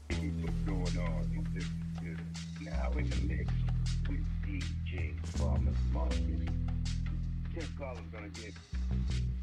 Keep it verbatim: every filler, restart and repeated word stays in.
What's going on? This is now in the mix with D J Farmer's Market. Tim Collins gonna get